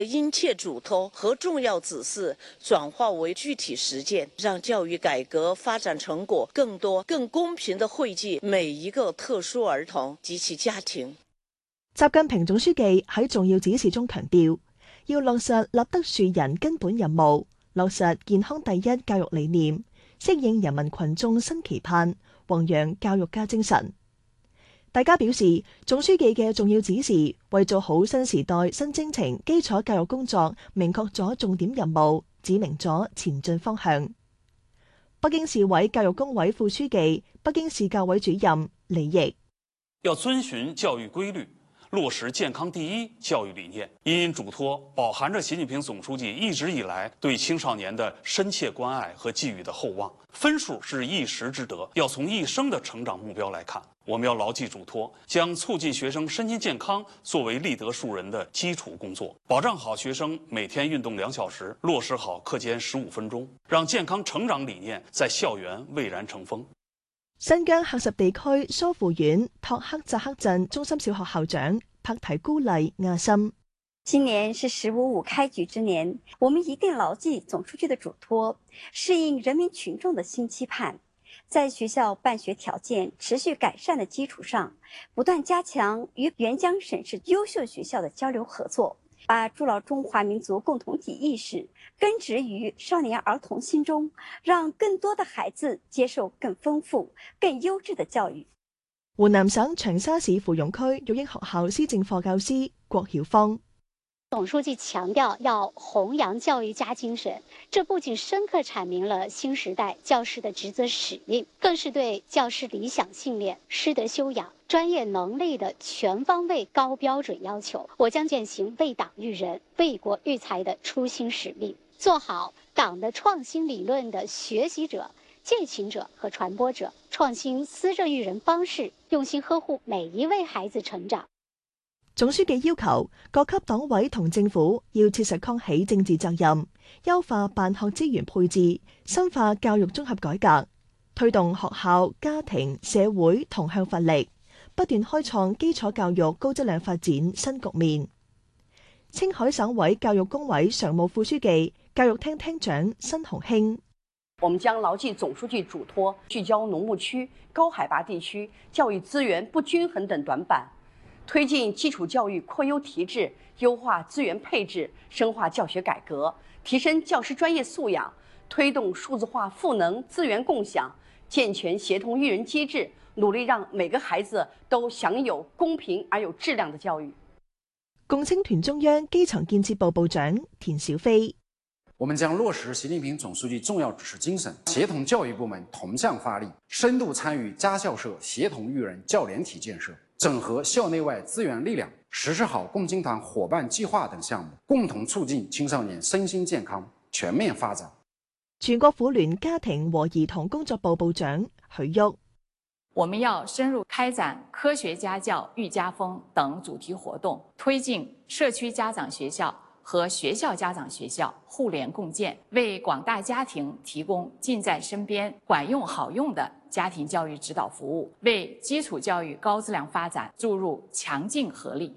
殷切嘱托和重要指示转化为具体实践，让教育改革发展成果更多、更公平地惠及每一個特殊兒童及其家庭。 習近平總書記喺重要指示中強調，要落實立德樹人根本任務，落實健康第一教育理念，適應人民群眾新期盼，弘揚教育家精神。大家表示，總書記嘅重要指示為做好新時代新征程基礎教育工作，明確咗重點任務，指明咗前進方向。北京市委教育工委副書記、北京市教委主任李毅要遵循教育規律，落實健康第一教育理念，因囑託飽含着習近平總書記一直以來對青少年的深切關愛和寄予的厚望。分數是一時之得，要從一生的成長目標來看，我們要牢記囑託，將促進學生身心健康作為立德樹人的基礎工作，保障好學生每天運動2小時，落實好課間15分鐘，讓健康成長理念在校園蔚然成風。 新疆喀什地區蘇富縣托克扎克鎮中心小學校長帕提姑麗亞森： 今年是“15.5”開局之年，我們一定牢記總書記的囑託，適應人民群眾的新期盼，在學校辦學條件持續改善的基礎上，不斷加強與援疆省市優秀學校的交流合作，把築牢中華民族共同體意識根植於少年兒童心中，讓更多的孩子接受更豐富、更優質的教育。 湖南省長沙市芙蓉區育英學校施政課教師郭曉芳： 總書記強調要弘揚教育家精神，這不僅深刻闡明了新時代教師的職責使命，更是對教師理想信念、師德修養、專業能力的全方位高標準要求。我將踐行為黨育人、為國育才的初心使命，做好黨的創新理論的學習者、踐行者和傳播者，創新思政育人方式，用心呵護每一位孩子成長。 總書記要求各級黨委同政府要切實扛起政治責任，優化辦學資源配置，深化教育綜合改革，推動學校、家庭、社會同向發力，不斷開創基礎教育高質量發展新局面。青海省委教育工委常務副書記、教育廳廳長申鴻興： 我們將牢記總書記囑託，聚焦農牧區、高海拔地區教育資源不均衡等短板，推進基礎教育擴優提質，優化資源配置，深化教學改革，提升教師專業素養，推動數字化賦能資源共享，健全協同育人機制，努力讓每個孩子都享有公平而有質量的教育。 共青團中央基層建設部部長田小飛： 我們將落實習近平總書記重要指示精神，協同教育部門同向發力，深度參與家校社協同育人教聯體建設，整合校內外資源力量，實施好共青團夥伴計劃等項目，共同促進青少年身心健康全面發展。 全國婦聯家庭和兒童工作部部長許旭： 我們要深入開展科學家教、育家風等主題活動，推進社區家長學校和學校家長學校互聯共建，為廣大家庭提供近在身邊、管用好用的家庭教育指導服務，為基礎教育高質量發展注入強勁合力。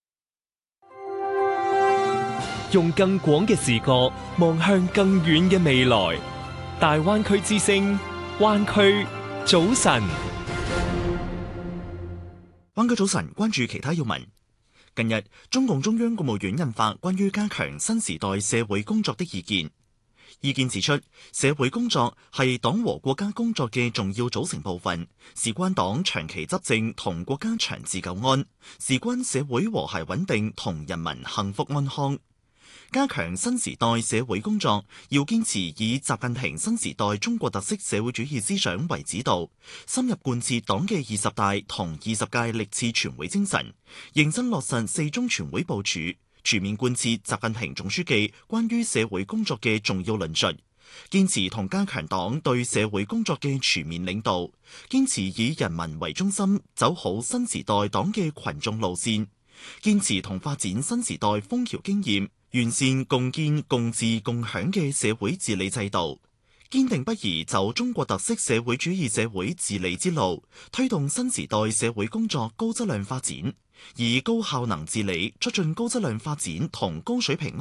用更廣嘅視角望向更遠嘅未來，大灣區之聲，灣區早晨。 灣區早晨，關注其他要聞。近日，中共中央國務院印發關於加強新時代社會工作的意見。意見指出，社會工作係黨和國家工作嘅重要組成部分，事關黨長期執政同國家長治久安，事關社會和諧穩定同人民幸福安康。加強新時代社會工作，要堅持以習近平新時代中國特色社會主義思想為指導，深入貫徹黨嘅20大同20屆歷次全會精神，認真落實4中全會部署，全面貫徹習近平總書記關於社會工作嘅重要論述，堅持同加強黨對社會工作嘅全面領導，堅持以人民為中心，走好新時代黨嘅群眾路線，堅持同發展新時代楓橋經驗，完善共建共治共享嘅社會治理制度， 堅定不移就中國特色社會主義社會治理之路，推動新時代社會工作高質量發展，以高效能治理促進高質量發展同高水平